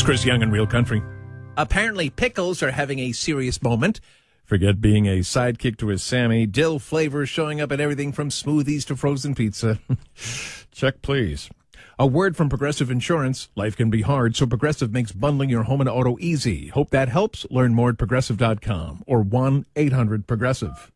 Chris Young in Real Country. Apparently, pickles are having a serious moment. Forget being a sidekick to his Sammy. Dill flavor showing up in everything from smoothies to frozen pizza. Check, please. A word from Progressive Insurance. Life can be hard, so Progressive makes bundling your home and auto easy. Hope that helps. Learn more at Progressive.com or 1-800-PROGRESSIVE.